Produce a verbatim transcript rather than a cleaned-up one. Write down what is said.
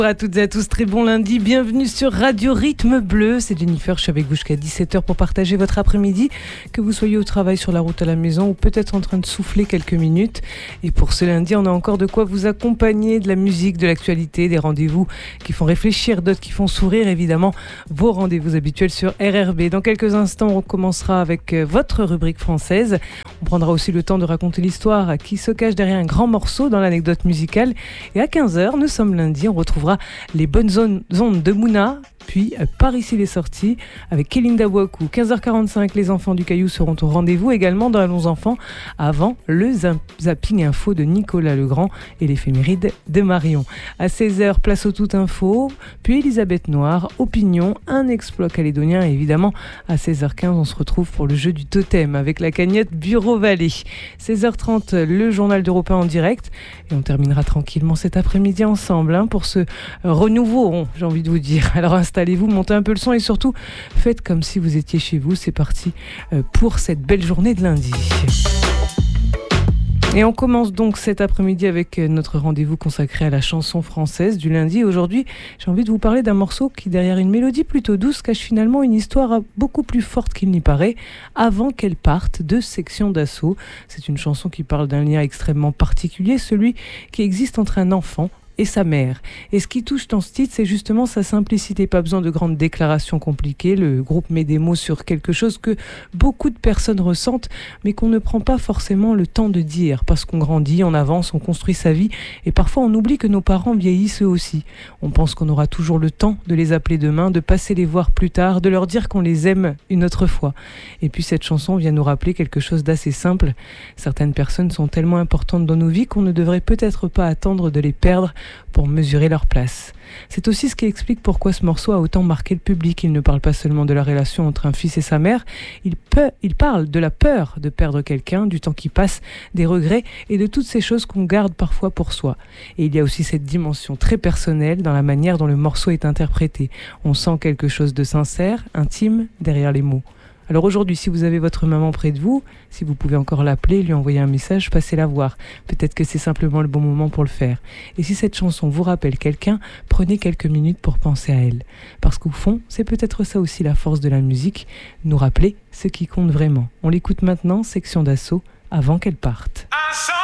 Bonjour à toutes et à tous, très bon lundi, bienvenue sur Radio Rythme Bleu, c'est Jennifer, je suis avec vous jusqu'à dix-sept heures pour partager votre après-midi, que vous soyez au travail, sur la route, à la maison ou peut-être en train de souffler quelques minutes. Et pour ce lundi, on a encore de quoi vous accompagner, de la musique, de l'actualité, des rendez-vous qui font réfléchir, d'autres qui font sourire, évidemment, vos rendez-vous habituels sur R R B. Dans quelques instants, on commencera avec votre rubrique française. On prendra aussi le temps de raconter l'histoire qui se cache derrière un grand morceau dans l'anecdote musicale. Et à quinze heures, nous sommes lundi, on retrouvera les bonnes zones, ondes de Mouna, puis par ici les sorties avec Kélinda Waku. quinze heures quarante-cinq, les enfants du Caillou seront au rendez-vous également dans Allons enfants, avant le zapping info de Nicolas Legrand et l'éphéméride de Marion. À seize heures, place au tout info, puis Elisabeth Noire, opinion, un exploit calédonien et évidemment à seize heures quinze, on se retrouve pour le jeu du totem avec la cagnotte Bureau Vallée. seize heures trente, le journal d'Europe un en direct et on terminera tranquillement cet après-midi ensemble hein, pour ce renouveau, j'ai envie de vous dire. Alors installez-vous, montez un peu le son et surtout faites comme si vous étiez chez vous. C'est parti pour cette belle journée de lundi. Et on commence donc cet après-midi avec notre rendez-vous consacré à la chanson française du lundi. Aujourd'hui, j'ai envie de vous parler d'un morceau qui, derrière une mélodie plutôt douce, cache finalement une histoire beaucoup plus forte qu'il n'y paraît. Avant qu'elle parte, de Section d'Assaut. C'est une chanson qui parle d'un lien extrêmement particulier, celui qui existe entre un enfant et sa mère. Et ce qui touche dans ce titre, c'est justement sa simplicité. Pas besoin de grandes déclarations compliquées. Le groupe met des mots sur quelque chose que beaucoup de personnes ressentent, mais qu'on ne prend pas forcément le temps de dire. Parce qu'on grandit, on avance, on construit sa vie, et parfois on oublie que nos parents vieillissent eux aussi. On pense qu'on aura toujours le temps de les appeler demain, de passer les voir plus tard, de leur dire qu'on les aime une autre fois. Et puis cette chanson vient nous rappeler quelque chose d'assez simple. Certaines personnes sont tellement importantes dans nos vies qu'on ne devrait peut-être pas attendre de les perdre pour mesurer leur place. C'est aussi ce qui explique pourquoi ce morceau a autant marqué le public. Il ne parle pas seulement de la relation entre un fils et sa mère, il, peut, il parle de la peur de perdre quelqu'un, du temps qui passe, des regrets et de toutes ces choses qu'on garde parfois pour soi. Et il y a aussi cette dimension très personnelle dans la manière dont le morceau est interprété. On sent quelque chose de sincère, intime, derrière les mots. Alors aujourd'hui, si vous avez votre maman près de vous, si vous pouvez encore l'appeler, lui envoyer un message, passez la voir. Peut-être que c'est simplement le bon moment pour le faire. Et si cette chanson vous rappelle quelqu'un, prenez quelques minutes pour penser à elle. Parce qu'au fond, c'est peut-être ça aussi la force de la musique, nous rappeler ce qui compte vraiment. On l'écoute maintenant, Section d'Assaut, avant qu'elle parte.